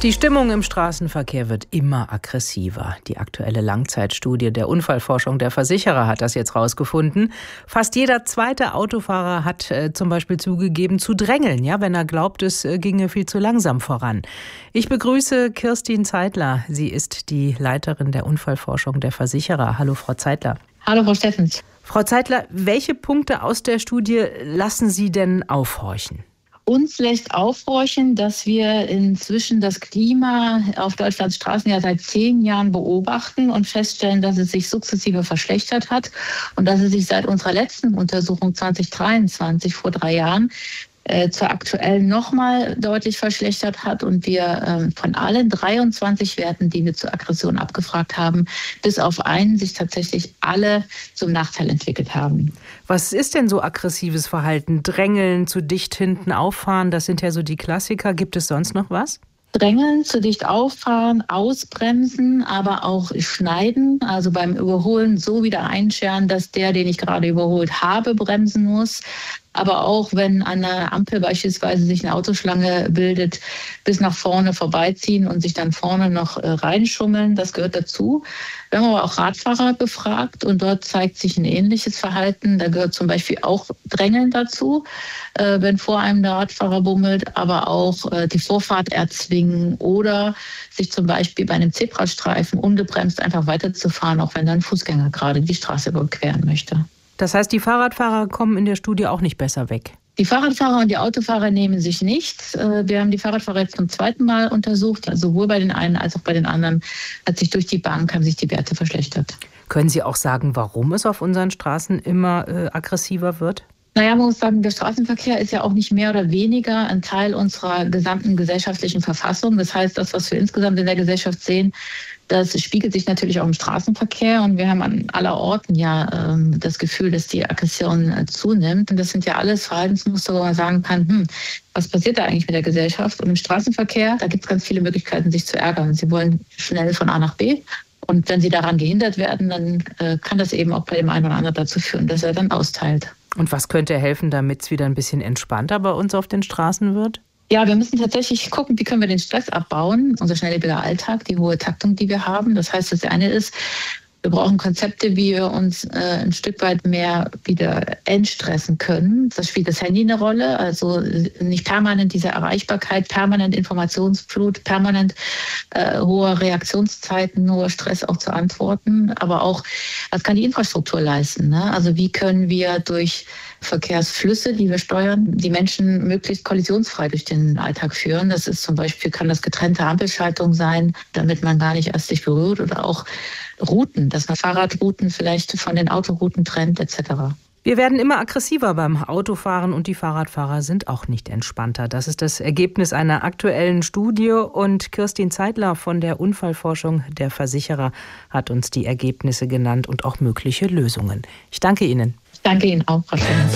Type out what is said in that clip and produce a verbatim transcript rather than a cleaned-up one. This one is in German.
Die Stimmung im Straßenverkehr wird immer aggressiver. Die aktuelle Langzeitstudie der Unfallforschung der Versicherer hat das jetzt rausgefunden. Fast jeder zweite Autofahrer hat äh, zum Beispiel zugegeben, zu drängeln, ja, wenn er glaubt, es äh, ginge viel zu langsam voran. Ich begrüße Kirstin Zeitler. Sie ist die Leiterin der Unfallforschung der Versicherer. Hallo, Frau Zeitler. Hallo, Frau Steffens. Frau Zeitler, welche Punkte aus der Studie lassen Sie denn aufhorchen? Uns lässt aufhorchen, dass wir inzwischen das Klima auf Deutschlands Straßen ja seit zehn Jahren beobachten und feststellen, dass es sich sukzessive verschlechtert hat und dass es sich seit unserer letzten Untersuchung zwanzig dreiundzwanzig, vor drei Jahren, äh, zur aktuellen nochmal deutlich verschlechtert hat und wir äh, von allen dreiundzwanzig Werten, die wir zur Aggression abgefragt haben, bis auf einen sich tatsächlich alle zum Nachteil entwickelt haben. Was ist denn so aggressives Verhalten? Drängeln, zu dicht hinten auffahren, das sind ja so die Klassiker. Gibt es sonst noch was? Drängeln, zu dicht auffahren, ausbremsen, aber auch schneiden, also beim Überholen so wieder einscheren, dass der, den ich gerade überholt habe, bremsen muss. Aber auch wenn an einer Ampel beispielsweise sich eine Autoschlange bildet, bis nach vorne vorbeiziehen und sich dann vorne noch reinschummeln, das gehört dazu. Wir haben aber auch Radfahrer befragt und dort zeigt sich ein ähnliches Verhalten. Da gehört zum Beispiel auch Drängeln dazu, wenn vor einem der Radfahrer bummelt, aber auch die Vorfahrt erzwingen oder sich zum Beispiel bei einem Zebrastreifen ungebremst einfach weiterzufahren, auch wenn dann ein Fußgänger gerade die Straße überqueren möchte. Das heißt, die Fahrradfahrer kommen in der Studie auch nicht besser weg? Die Fahrradfahrer und die Autofahrer nehmen sich nichts. Wir haben die Fahrradfahrer jetzt zum zweiten Mal untersucht. Also sowohl bei den einen als auch bei den anderen hat sich durch die Bank haben sich die Werte verschlechtert. Können Sie auch sagen, warum es auf unseren Straßen immer äh, aggressiver wird? Naja, man muss sagen, der Straßenverkehr ist ja auch nicht mehr oder weniger ein Teil unserer gesamten gesellschaftlichen Verfassung. Das heißt, das, was wir insgesamt in der Gesellschaft sehen, das spiegelt sich natürlich auch im Straßenverkehr. Und wir haben an aller Orten ja ähm, das Gefühl, dass die Aggression äh, zunimmt. Und das sind ja alles Verhaltensmuster, wo man sagen kann, hm, was passiert da eigentlich mit der Gesellschaft? Und im Straßenverkehr, da gibt es ganz viele Möglichkeiten, sich zu ärgern. Sie wollen schnell von A nach B. Und wenn sie daran gehindert werden, dann äh, kann das eben auch bei dem einen oder anderen dazu führen, dass er dann austeilt. Und was könnte helfen, damit es wieder ein bisschen entspannter bei uns auf den Straßen wird? Ja, wir müssen tatsächlich gucken, wie können wir den Stress abbauen, unser schnelllebiger Alltag, die hohe Taktung, die wir haben. Das heißt, das eine ist, wir brauchen Konzepte, wie wir uns äh, ein Stück weit mehr wieder entstressen können. Das spielt das Handy eine Rolle, also nicht permanent diese Erreichbarkeit, permanent Informationsflut, permanent äh, hohe Reaktionszeiten, hoher Stress auch zu antworten. Aber auch, was kann die Infrastruktur leisten? Ne? Also wie können wir durch Verkehrsflüsse, die wir steuern, die Menschen möglichst kollisionsfrei durch den Alltag führen. Das ist zum Beispiel, kann das getrennte Ampelschaltung sein, damit man gar nicht erst sich berührt, oder auch Routen, dass man Fahrradrouten vielleicht von den Autorouten trennt et cetera. Wir werden immer aggressiver beim Autofahren und die Fahrradfahrer sind auch nicht entspannter. Das ist das Ergebnis einer aktuellen Studie und Kirstin Zeitler von der Unfallforschung der Versicherer hat uns die Ergebnisse genannt und auch mögliche Lösungen. Ich danke Ihnen. Ich danke Ihnen auch, Frau Steffens.